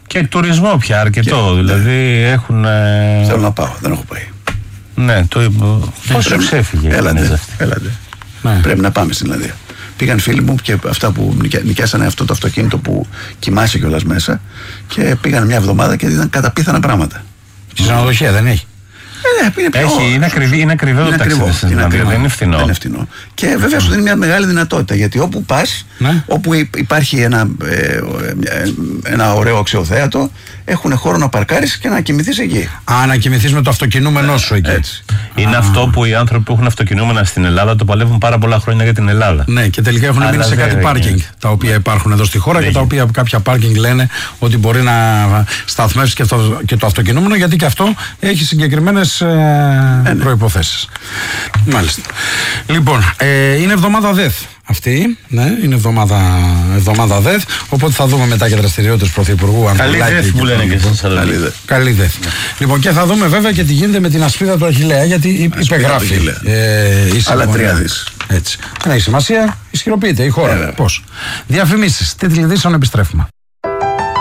Και τουρισμό πια αρκετό. Δηλαδή έχουν. Θέλω να πάω, δεν έχω πάει. Ναι, πόσο ξέφυγε. Έλατε. Πρέπει να πάμε στην Ιλλανδία. Πήγαν φίλοι μου και αυτά που νοικιάσανε αυτό το αυτοκίνητο που κοιμάσαι κιόλας μέσα και πήγαν μια εβδομάδα και είδαν καταπίθανα πράγματα. Στη ξενοδοχεία δεν έχει. Είναι ακριβό το ταξίδι στην Ιλλανδία, δεν είναι φθηνό. Δεν είναι φθηνό. Και βέβαια σου δίνει μια μεγάλη δυνατότητα, γιατί όπου πας, όπου υπάρχει ένα ωραίο αξιοθέατο, έχουν χώρο να παρκάρεις και να κοιμηθείς εκεί. Να κοιμηθείς με το αυτοκινούμενό σου εκεί. Έτσι. Είναι αυτό που οι άνθρωποι που έχουν αυτοκινούμενα στην Ελλάδα το παλεύουν πάρα πολλά χρόνια για την Ελλάδα. Ναι, και τελικά έχουν μείνει σε κάτι πάρκινγκ τα οποία υπάρχουν εδώ στη χώρα και τα οποία κάποια πάρκινγκ λένε ότι μπορεί να σταθμεύσει και το αυτοκινούμενο, γιατί και αυτό έχει συγκεκριμένες προϋποθέσεις. Μάλιστα. Λοιπόν, είναι εβδομάδα ΔΕΘ αυτή, ναι, είναι εβδομάδα ΔΕΘ, οπότε θα δούμε μετά και δραστηριότητες Πρωθυπουργού. Καλή ΔΕΘ που λένε και σας. Καλή ΔΕΘ. Λοιπόν, και θα δούμε βέβαια και τι γίνεται με την ασπίδα του Αχιλλέα, γιατί υπεγράφει. Άλλα 3 δις. Έτσι. Δεν έχει σημασία, ισχυροποιείται η χώρα. Πώς. Διαφημίσεις, τίτλοι ειδήσεων, επιστρέφουμε.